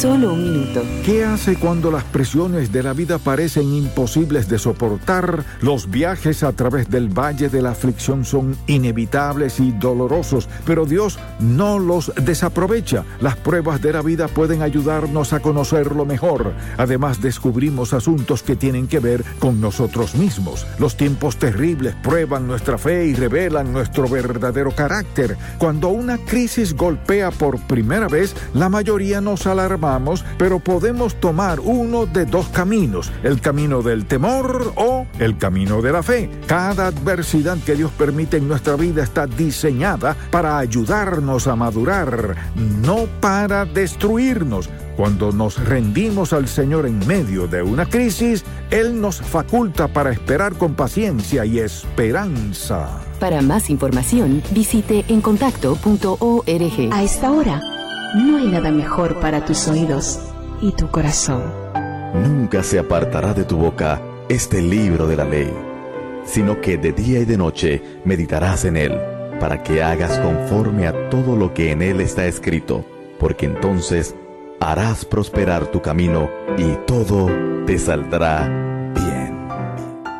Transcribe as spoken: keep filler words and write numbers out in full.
solo un minuto. ¿Qué hace cuando las presiones de la vida parecen imposibles de soportar? Los viajes a través del valle de la aflicción son inevitables y dolorosos, pero Dios no los desaprovecha. Las pruebas de la vida pueden ayudarnos a conocerlo mejor. Además, descubrimos asuntos que tienen que ver con nosotros mismos. Los tiempos terribles prueban nuestra fe y revelan nuestro verdadero carácter. Cuando una crisis golpea por primera vez, la mayoría nos alarmamos, pero podemos tomar uno de dos caminos: el camino del temor o el camino de la fe. Cada adversidad que Dios permite en nuestra vida está diseñada para ayudarnos a madurar, no para destruirnos. Cuando nos rendimos al Señor en medio de una crisis, Él nos faculta para esperar con paciencia y esperanza. Para más información, visite encontacto punto org. A esta hora, no hay nada mejor para tus oídos y tu corazón. Nunca se apartará de tu boca este libro de la ley, sino que de día y de noche meditarás en él, para que hagas conforme a todo lo que en él está escrito, porque entonces harás prosperar tu camino y todo te saldrá